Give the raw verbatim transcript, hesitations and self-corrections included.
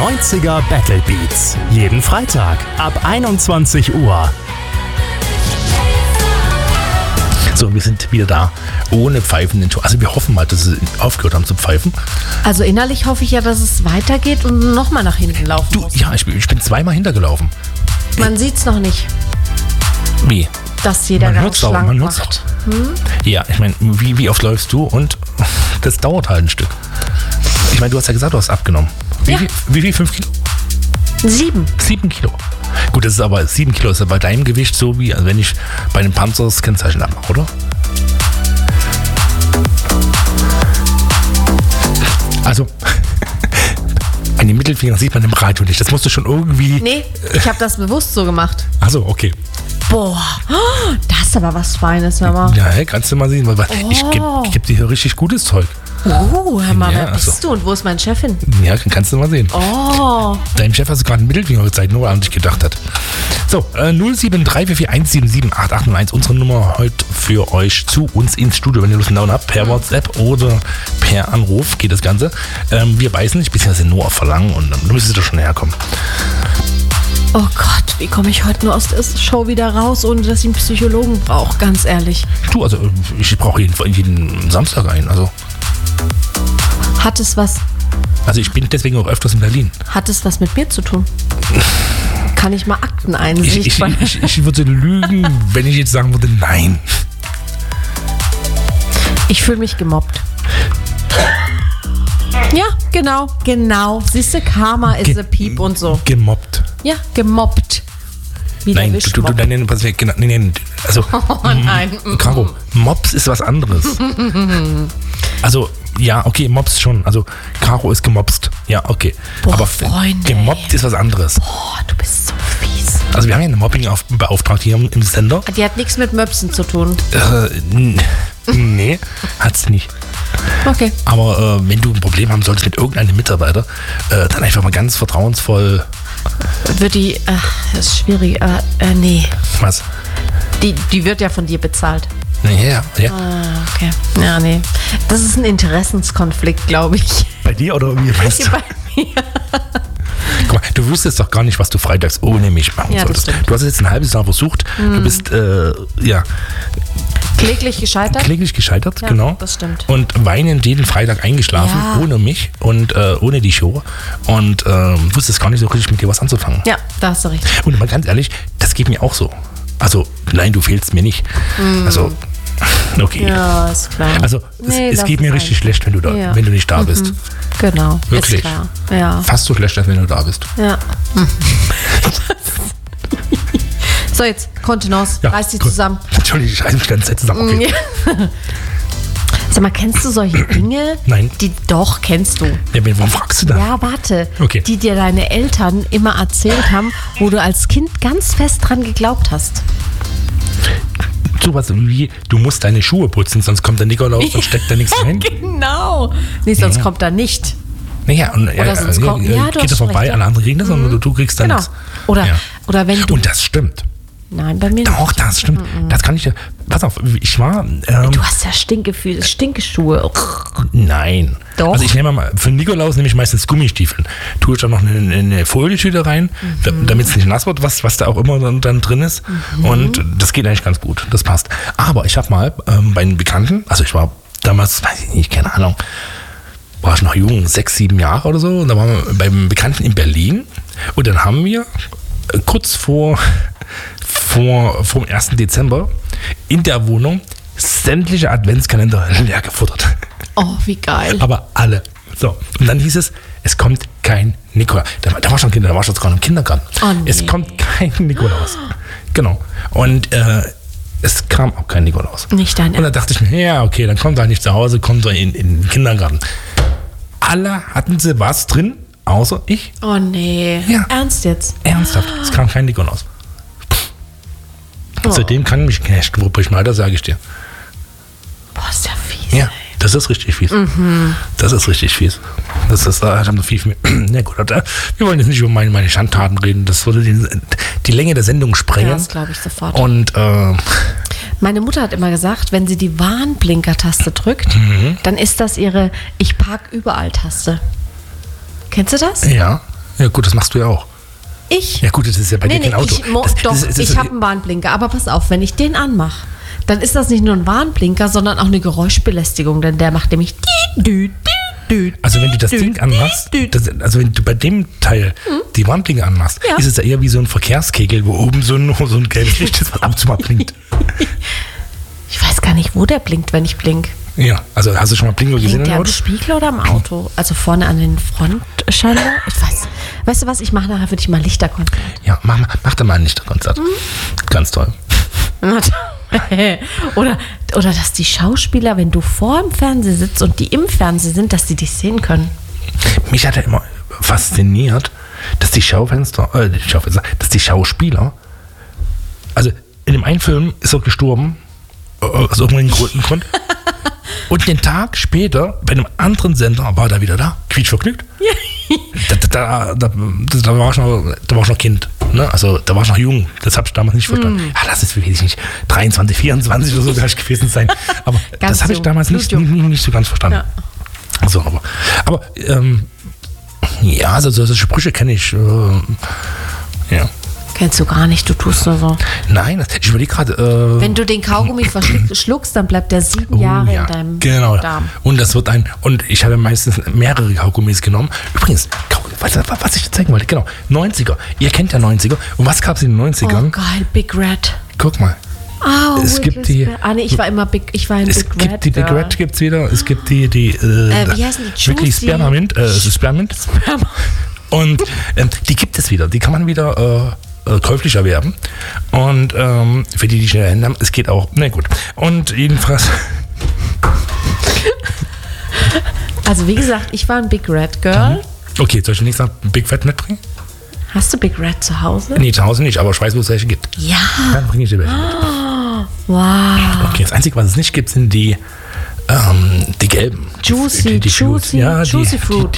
neunziger Battle Beats. Jeden Freitag ab einundzwanzig Uhr. So, wir sind wieder da, ohne pfeifenden Ton. Also wir hoffen mal, dass sie aufgehört haben zu pfeifen. Also innerlich hoffe ich ja, dass es weitergeht und nochmal nach hinten laufen Du, muss. ja, ich, bin- ich bin zweimal hintergelaufen. Man sieht's noch nicht, Wie? dass jeder Man ganz hört's auch, schlank man hört's macht. Ja, ich meine, wie, wie oft läufst du? Und das dauert halt ein Stück. Ich meine, du hast ja gesagt, du hast abgenommen. Wie, Ja. viel, wie viel? Fünf Kilo? Sieben. Sieben Kilo. Gut, das ist aber sieben Kilo ist ja bei deinem Gewicht so wie, als wenn ich bei einem Panzer das Kennzeichen abmache, oder? Also, an den Mittelfinger sieht man im Radio nicht. Das musst du schon irgendwie. Nee, ich habe das bewusst so gemacht. Achso, okay. Boah, oh, das ist aber was Feines, hör mal. Ja, hey, kannst du mal sehen, weil weil ich gebe Oh. geb dir hier richtig gutes Zeug. Oh, hör mal, Ja, wer bist also. du und wo ist mein Chefin? Ja, dann kannst du mal sehen. Oh, Deinem Chef hast du gerade einen Mittelfinger gezeigt, nur weil er an dich gedacht hat. So, äh, null sieben drei vier vier eins sieben sieben acht acht null eins, unsere Nummer heute für euch zu uns ins Studio, wenn ihr Lust und Laune habt, per WhatsApp oder per Anruf geht das Ganze. Ähm, wir beißen nicht, beziehungsweise nur auf Verlangen und dann müsstest du schon herkommen. oh Gott, wie komme ich heute nur aus der Show wieder raus, ohne dass ich einen Psychologen brauche, ganz ehrlich. Du, also ich brauche jeden, jeden Samstag einen. Also, Hat es was, also ich bin deswegen auch öfters in Berlin. hat es was mit mir zu tun? Kann ich mal Ich, Akteneinsicht? ich, ich, ich würde lügen, wenn ich jetzt sagen würde, nein. Ich fühle mich gemobbt. Ja, genau, genau. Siehste, Karma is Ge- a peep und so. Gemobbt. Ja, gemobbt. Wie der Nein, du, du, du, Wischmopp. nein, nein, pass weg, genau, nein, nein, also, Oh nein. Caro, Mops ist was anderes. Also, ja, okay, Mops schon. Also, Caro ist gemobst. Ja, okay. Boah, Aber Freunde, gemobbt ist was anderes. Oh, du bist so fies. Also, wir haben ja eine Mobbing-Beauftragte hier im Sender. Die hat nichts mit Möpsen zu tun. Äh, n- nee, hat's nicht. Okay. Aber äh, wenn du ein Problem haben solltest mit irgendeinem Mitarbeiter, äh, dann einfach mal ganz vertrauensvoll, Wird die, ach, das ist schwierig. Äh, äh, nee. was? Die, die wird ja von dir bezahlt. Nee, ja, ja. Ah, okay. Ja, nee. Das ist ein Interessenskonflikt, glaube ich. Bei dir oder wie weißt du? Bei mir. Guck mal, du wüsstest doch gar nicht, was du freitags ohne mich machen Ja, das solltest. stimmt. Du hast es jetzt ein halbes Jahr versucht. Du bist, äh, ja, Kläglich gescheitert? kläglich gescheitert, Ja, genau. das stimmt. Und weinend jeden Freitag eingeschlafen, Ja. ohne mich und äh, ohne die Show. Und äh, wusstest gar nicht so richtig mit dir was anzufangen. Ja, da hast du recht. Und mal ganz ehrlich, das geht mir auch so. Also, nein, du fehlst mir nicht. Also, okay. Mm. Ja, ist klar. Also, Nee, es, es das geht mir ist richtig einfach- schlecht, wenn du, da, Ja. wenn du nicht da bist. Genau. Wirklich. Ist klar. Ja. Fast so schlecht, als wenn du da bist. Ja. So, jetzt, Kontenance. Reiß dich gut. zusammen. Entschuldigung, ich reiß mich ganz zusammen. Okay. Ja. Sag mal, kennst du solche Dinge? Nein. Die doch, kennst du. Ja, warum fragst du da? Ja, warte. Okay. Die dir deine Eltern immer erzählt haben, wo du als Kind ganz fest dran geglaubt hast. Sowas wie, du musst deine Schuhe putzen, sonst kommt der Nikolaus und steckt da nichts rein. Genau. Nee, sonst Ja. kommt er nicht. Naja, und Oder ja, sonst ja, kommt- ja, ja, du geht hast er vorbei, recht, ja. alle anderen kriegen das und du, du kriegst dann Genau. nichts. Oder, Ja. oder wenn du... Und das stimmt. Nein, bei mir Doch, nicht. das stimmt. Das kann ich dir. Pass auf, ich war. Ähm, Du hast ja Stinkefüße, Stinkeschuhe. nein. Doch. Also ich nehme mal, für Nikolaus nehme ich meistens Gummistiefeln. Tue ich da noch eine, eine Folietüte rein, Mhm. damit es nicht nass wird, was, was da auch immer dann, dann drin ist. Mhm. Und das geht eigentlich ganz gut. Das passt. Aber ich habe mal ähm, bei einem Bekannten, also ich war damals, weiß ich nicht, keine Ahnung, war ich noch jung, sechs, sieben Jahre oder so. Und da waren wir beim Bekannten in Berlin. Und dann haben wir äh, kurz vor, vor vom ersten Dezember in der Wohnung sämtliche Adventskalender leer gefuttert. Oh, wie geil. Aber alle. So. Und dann hieß es, es kommt kein Nikolaus. Da, da war schon Kinder, da war schon gerade im Kindergarten. Oh, nee. Es kommt kein Nikolaus. Genau. Und äh, es kam auch kein Nikolaus. Nicht dein Und dann dachte ich mir, ja, okay, dann kommt er nicht zu Hause, kommt er in, in den Kindergarten. Alle hatten sie was drin, außer ich. Oh nee. Ja. Ernst jetzt? Ernsthaft, es kam kein Nikolaus. Oh. Seitdem kann mich Knecht Ruprecht mal, das sage ich dir. Boah, ist ja fies. Ja, das ist richtig fies. Mhm. Das ist richtig fies. Das ist, da haben wir viel, viel ja gut, aber wir wollen jetzt nicht über meine, meine Schandtaten reden. Das würde die, die Länge der Sendung sprengen. Ja, das glaube ich sofort. Und äh, Meine Mutter hat immer gesagt, wenn sie die Warnblinker-Taste drückt, Mhm. dann ist das ihre Ich park überall-Taste. Kennst du das? ja, Ja gut, das machst du ja auch. Ich? Ja gut, das ist ja bei Nee, dir nee, kein Auto. ich, mo- das, doch, das, das, das, ich habe einen Warnblinker. Aber pass auf, wenn ich den anmache, dann ist das nicht nur ein Warnblinker, sondern auch eine Geräuschbelästigung, denn der macht nämlich düt, düt, düt, Also wenn du das düt, Ding anmachst, düt. das, also wenn du bei dem Teil die Warnblinker anmachst, Ja. ist es ja eher wie so ein Verkehrskegel, wo oben so ein, so ein gelbes Licht ist, was ab und zu mal blinkt. Ich weiß gar nicht, wo der blinkt, wenn ich blink. Ja, also hast du schon mal Blinker gesehen Blinkt im der am Auto? Spiegel oder am Auto? Also vorne an den Frontscheiben? Ich weiß. Weißt du was, ich mache nachher für dich mal Lichterkonzert. Ja, mach, mal- mach da mal ein Lichterkonzert. Ganz toll. oder, oder dass die Schauspieler, wenn du vor dem Fernseher sitzt und die im Fernsehen sind, dass die dich sehen können. Mich hat ja immer fasziniert, dass die Schaufenster, äh, die Schaufenster, dass die Schauspieler, also in dem einen Film ist er gestorben, äh, aus irgendeinem Grund. Grund. Und den Tag später, bei einem anderen Sender, war er wieder da, quietschvergnügt. Da, da, da, da, da, war ich noch, da war ich noch Kind. Ne? Also da war ich noch jung. Das habe ich damals nicht verstanden. Ja, das ist, weiß ich nicht, dreiundzwanzig, vierundzwanzig oder so werde ich gewesen sein. Aber Ganz das habe ich jung, damals nicht, blutjung. nicht, nicht so ganz verstanden. Ja. So, aber, aber ähm, ja, also solche Sprüche kenne ich. Äh, ja. Kennst du gar nicht, du tust nur so. Nein, ich überlege gerade. Äh, Wenn du den Kaugummi verschluckst, dann bleibt der sieben Oh, Jahre ja, in deinem genau. Darm. Und das wird ein, und ich habe meistens mehrere Kaugummis genommen. Übrigens, was, was ich zeigen wollte, genau, neunziger. Ihr kennt ja neunziger. Und was gab es in den neunzigern? Oh geil, Big Red. Guck mal. Oh, Es gibt Wiggles die- Bear. Ah, nee, ich war immer Big, ich war ein Es Big gibt Red. die Big Girl. Red gibt's wieder. Es gibt die, die, äh, Äh, wie heißen die? wirklich Juicy? Spearmint, äh, Spearmint. Und ähm, die gibt es wieder. Die kann man wieder äh, äh, käuflich erwerben. Und ähm, für die, die schnell Hände haben, es geht auch. Na gut. Und jedenfalls. Also wie gesagt, ich war ein Big Red Girl. Okay, soll ich nächstes Mal Big Fat mitbringen? Hast du Big Red zu Hause? Nee, zu Hause nicht, aber ich weiß, wo es welche gibt. Ja. Dann bringe ich dir welche mit. Wow. Okay, das Einzige, was es nicht gibt, sind die, ähm, die gelben. Juicy, die, die juicy, Fruits. Ja, juicy die, Fruit.